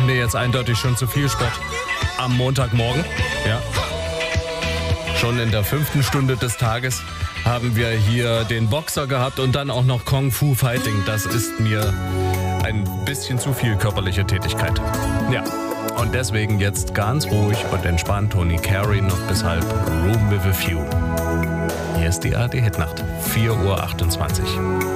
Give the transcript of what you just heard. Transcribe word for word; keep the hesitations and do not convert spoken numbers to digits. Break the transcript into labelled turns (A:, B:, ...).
A: mir jetzt eindeutig schon zu viel Sport am Montagmorgen. Ja. Schon in der fünften Stunde des Tages haben wir hier den Boxer gehabt und dann auch noch Kung Fu Fighting. Das ist mir ein bisschen zu viel körperliche Tätigkeit. Ja, und deswegen jetzt ganz ruhig und entspannt Tony Carey noch bis halb Room with a View. Hier ist die A R D Hitnacht, vier Uhr achtundzwanzig.